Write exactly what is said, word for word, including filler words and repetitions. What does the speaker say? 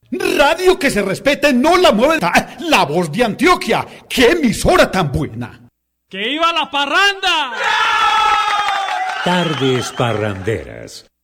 Radio que se respete, no la mueve. La Voz de Antioquia. ¡Qué emisora tan buena! ¡Que iba la parranda! Tardes parranderas.